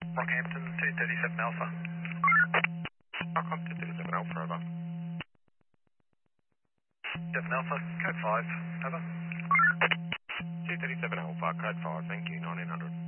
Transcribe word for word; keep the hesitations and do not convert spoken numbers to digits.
Rockhampton two thirty-seven Alpha. Rockhampton two thirty-seven Alpha, over. seven Alpha, code five, over. two thirty-seven Alpha, code five, thank you, nineteen hundred.